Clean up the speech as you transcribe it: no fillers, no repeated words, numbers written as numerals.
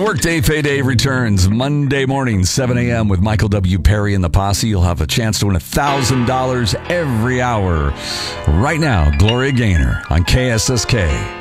Workday Payday returns Monday morning, 7 a.m. with Michael W. Perry and the Posse. You'll have a chance to win $1,000 every hour. Right now, Gloria Gaynor on KSSK.